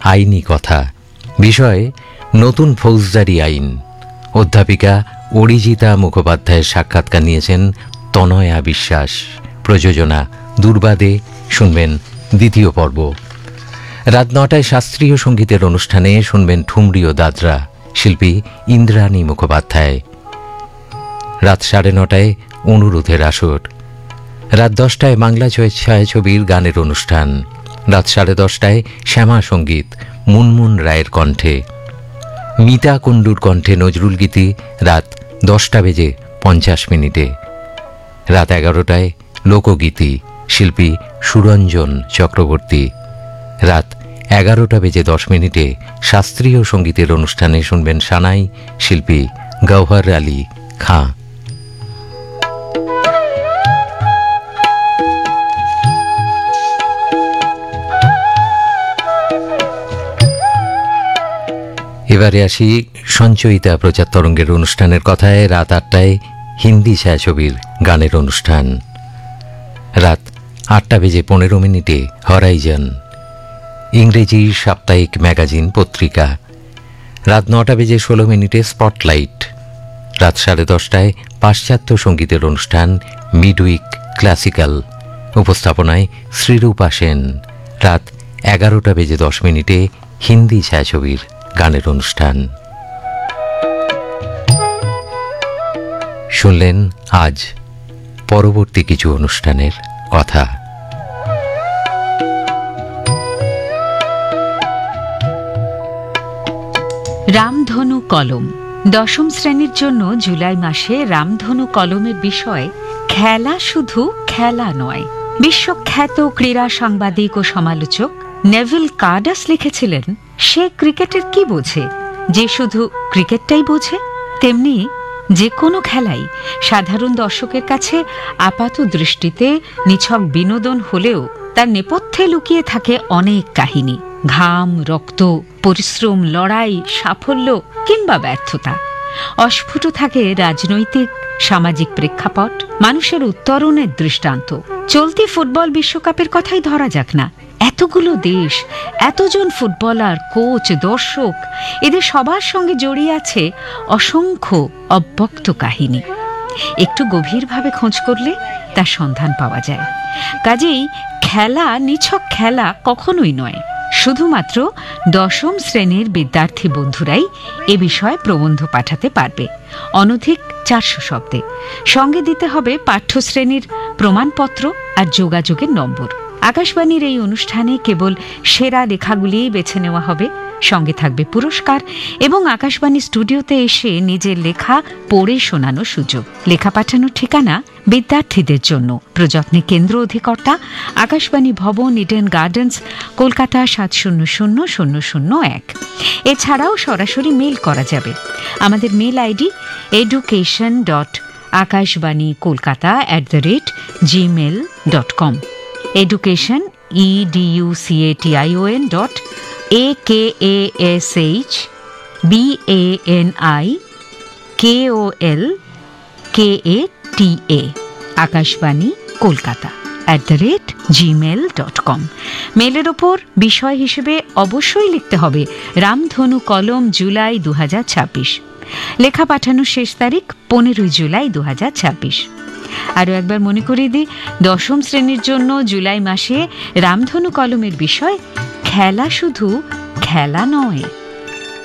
আইনি কথা, বিষয় নতুন ফৌজদারি আইন। অধ্যাপিকা অরিজিতা মুখোপাধ্যায়ের সাক্ষাৎকার নিয়েছেন তনয়া বিশ্বাস। প্রযোজনা দুর্বাদে। শুনবেন দ্বিতীয় পর্ব। রাত 9টায় শাস্ত্রীয় সঙ্গীতের অনুষ্ঠানে শুনবেন ঠুমরি ও দাদরা, শিল্পী ইন্দ্রাণী মুখোপাধ্যায়। রাত 9:30টায় অনুরোধের আসর। রাত 10টায় বাংলা ছায়াছবির গানের অনুষ্ঠান। রাত 10:30টায় শ্যামা সঙ্গীত, মুনমুন রায়ের কণ্ঠে। মিতা কুণ্ডুর কণ্ঠে নজরুল গীতি রাত 10:50 রাত 11টায় লোকগীতি, শিল্পী সুরঞ্জন চক্রবর্তী। রাত 11:10 শাস্ত্রীয় সঙ্গীতের অনুষ্ঠানে শুনবেন সানাই, শিল্পী গওহর আলী খাঁ। এবারে আসি সঞ্চয়িতা প্রচার তরঙ্গের অনুষ্ঠানের কথায়। রাত 8টায় হিন্দি ছায়াছবির গানের অনুষ্ঠান। রাত 8:15 হরাইজন, ইংরেজি সাপ্তাহিক ম্যাগাজিন পত্রিকা। রাত 9:16 স্পটলাইট। রাত 10:30টায় পাশ্চাত্য সঙ্গীতের অনুষ্ঠান মিডউইক ক্লাসিক্যাল, উপস্থাপনায় শ্রীরূপা সেন। রাত 11:10 হিন্দি ছায়াছবির গানের অনুষ্ঠান। শুনলেন আজ পরবর্তী কিছু অনুষ্ঠানের কথা। রামধনু কলম। 10ম শ্রেণীর জন্য জুলাই মাসে রামধনু কলমের বিষয় খেলা শুধু খেলা নয়। বিশ্বখ্যাত ক্রীড়া সাংবাদিক ও সমালোচক নেভিল কার্ডাস লিখেছিলেন, সে ক্রিকেটের কি বোঝে যে শুধু ক্রিকেটটাই বোঝে। তেমনি যে কোনো খেলাই সাধারণ দর্শকের কাছে আপাত দৃষ্টিতে নিছক বিনোদন হলেও তার নেপথ্যে লুকিয়ে থাকে অনেক কাহিনী। ঘাম, রক্ত, পরিশ্রম, লড়াই, সাফল্য কিংবা ব্যর্থতা। অস্ফুট থাকে রাজনৈতিক সামাজিক প্রেক্ষাপট, মানুষের উত্তরণের দৃষ্টান্ত। চলতি ফুটবল বিশ্বকাপের কথাই ধরা যাক না। এতগুলো দেশ, এতজন ফুটবলার, কোচ, দর্শক, এদের সবার সঙ্গে জড়িয়ে আছে অসংখ্য অব্যক্ত কাহিনী। একটু গভীরভাবে খোঁজ করলে তার সন্ধান পাওয়া যায়। কাজেই খেলা নিছক খেলা কখনোই নয়। শুধুমাত্র 10ম শ্রেণীর বিদ্যার্থী বন্ধুরাই এ বিষয়ে প্রবন্ধ পাঠাতে পারবে, অনধিক 400 শব্দে। সঙ্গে দিতে হবে পাঠ্যশ্রেণীর প্রমাণপত্র আর যোগাযোগের নম্বর। আকাশবাণীর এই অনুষ্ঠানে কেবল সেরা লেখাগুলিই বেছে নেওয়া হবে। সঙ্গে থাকবে পুরস্কার এবং আকাশবাণী স্টুডিওতে এসে নিজের লেখা পড়ে শোনানোর সুযোগ। লেখা পাঠানোর ঠিকানা বিদ্যার্থীদের জন্য, প্রযত্নে কেন্দ্র অধিকর্তা, আকাশবাণী ভবন, ইডেন গার্ডেন্স, কলকাতা 700001। এছাড়াও সরাসরি মেল করা যাবে। আমাদের mail ID education.akashbani kolkata@gmail.com, education education.akashbanikolkata Akashvani Kolkata @gmail.com। মেলের ওপর বিষয় হিসেবে অবশ্যই লিখতে হবে রামধনু কলম, জুলাই 2026। লেখা পাঠানোর শেষ তারিখ 15 জুলাই 2026। আরও একবার মনে করিয়ে দিই, 10ম শ্রেণীর জন্য জুলাই মাসে রামধনু কলমের বিষয় খেলা শুধু খেলা নয়।